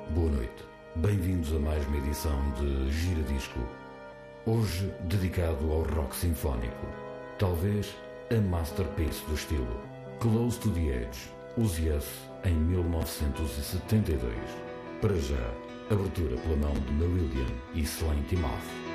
Boa noite, bem-vindos a mais uma edição de Gira Disco. Hoje dedicado ao rock sinfónico, talvez a masterpiece do estilo. Close to the Edge, os Yes em 1972. Para já, abertura pela mão de Marillion e Slain Timoth.